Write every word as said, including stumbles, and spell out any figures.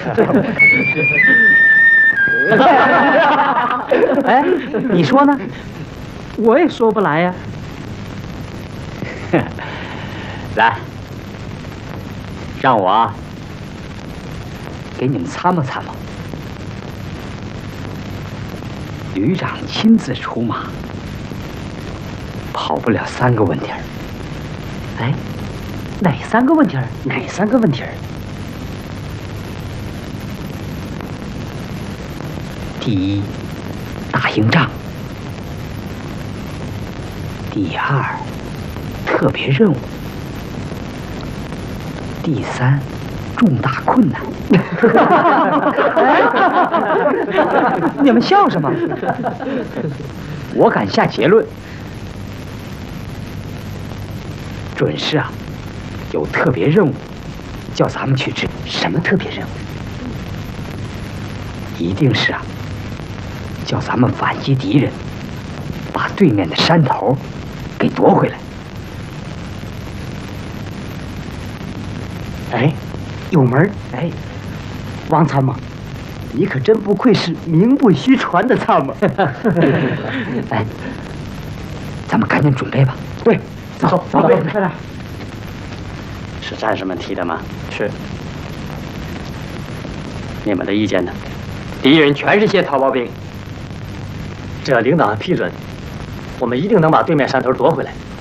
哎，你说呢？我也说不来呀。来，让我啊给你们参谋参谋。旅长亲自出马，跑不了三个问题儿。哎，哪三个问题儿？哪三个问题儿？第一，打赢仗；第二，特别任务；第三，重大困难。你们笑什么？我敢下结论，准是啊，有特别任务，叫咱们去执。什么特别任务？一定是啊，叫咱们反击敌人，把对面的山头给夺回来。哎，有门儿！哎，王参谋，你可真不愧是名不虚传的参谋。哎，咱们赶紧准备吧。对，走走走，快来！ 是战士们提的吗？ 是。 你们的意见呢？ 敌人全是些逃跑兵。 只要领导批准，我们一定能把对面山头夺回来。